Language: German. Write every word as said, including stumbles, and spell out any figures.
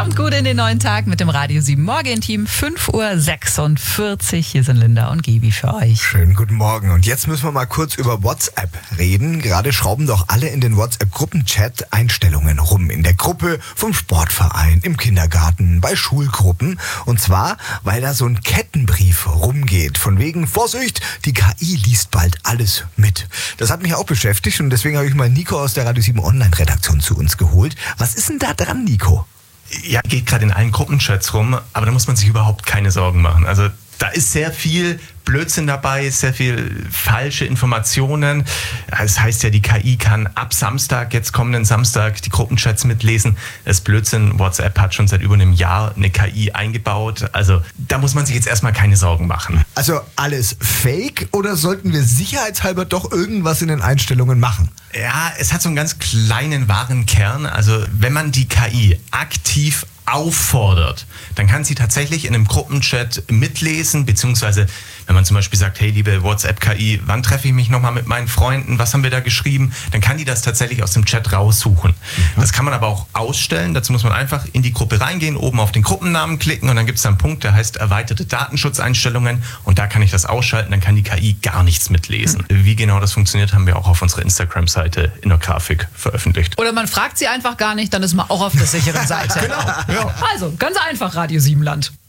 Kommt gut in den neuen Tag mit dem Radio sieben Morgen-Team. fünf Uhr sechsundvierzig. Hier sind Linda und Gaby für euch. Schönen guten Morgen. Und jetzt müssen wir mal kurz über WhatsApp reden. Gerade schrauben doch alle in den WhatsApp-Gruppenchat Einstellungen rum. In der Gruppe vom Sportverein, im Kindergarten, bei Schulgruppen. Und zwar, weil da so ein Kettenbrief rumgeht. Von wegen, Vorsicht, die K I liest bald alles mit. Das hat mich auch beschäftigt und deswegen habe ich mal Nico aus der Radio sieben Online-Redaktion zu uns geholt. Was ist denn da dran, Nico? Ja, geht gerade in allen Gruppenchats rum, aber da muss man sich überhaupt keine Sorgen machen. Also da ist sehr viel Blödsinn dabei, sehr viel falsche Informationen. Das heißt ja, die K I kann ab Samstag, jetzt kommenden Samstag, die Gruppenchats mitlesen. Das ist Blödsinn. WhatsApp hat schon seit über einem Jahr eine K I eingebaut. Also da muss man sich jetzt erstmal keine Sorgen machen. Also alles Fake oder sollten wir sicherheitshalber doch irgendwas in den Einstellungen machen? Ja, es hat so einen ganz kleinen wahren Kern. Also wenn man die K I aktiv auffordert, dann kann sie tatsächlich in einem Gruppenchat mitlesen, beziehungsweise wenn man zum Beispiel sagt, hey, liebe WhatsApp-K I, wann treffe ich mich nochmal mit meinen Freunden, was haben wir da geschrieben, dann kann die das tatsächlich aus dem Chat raussuchen. Mhm. Das kann man aber auch ausstellen, dazu muss man einfach in die Gruppe reingehen, oben auf den Gruppennamen klicken und dann gibt es einen Punkt, der heißt erweiterte Datenschutzeinstellungen und da kann ich das ausschalten, dann kann die K I gar nichts mitlesen. Mhm. Wie genau das funktioniert, haben wir auch auf unserer Instagram-Seite in der Grafik veröffentlicht. Oder man fragt sie einfach gar nicht, dann ist man auch auf der sicheren Seite. Genau. Ja. Also, ganz einfach, Radio sieben Land.